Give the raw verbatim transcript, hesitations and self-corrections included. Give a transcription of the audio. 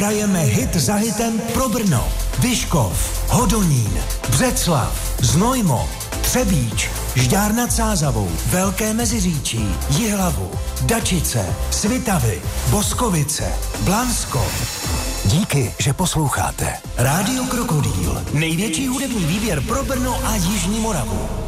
hrajeme hit za hitem pro Brno, Vyškov, Hodonín, Břeclav, Znojmo, Třebíč, Žďár nad Sázavou, Velké Meziříčí, Jihlavu, Dačice, Svitavy, Boskovice, Blansko. Díky, že posloucháte. Rádio Krokodýl, největší hudební výběr pro Brno a Jižní Moravu.